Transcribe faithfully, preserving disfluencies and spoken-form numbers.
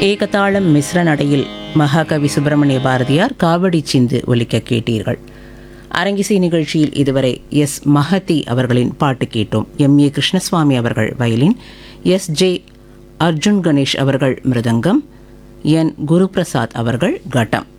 ஏகதாளம் மிஸ்ர நடையில் மகாகவி சுப்பிரமணிய பாரதியார் காவடி சிந்து ஒலிக்க கேட்டீர்கள். அரங்கிசை நிகழ்ச்சியில் இதுவரை எஸ் மஹதி அவர்களின் பாட்டு கேட்டோம். எம் ஏ கிருஷ்ணசுவாமி அவர்கள் violin, S J Arjun Ganesh அவர்கள் மிருதங்கம், என் குருபிரசாத் அவர்கள் கட்டம்.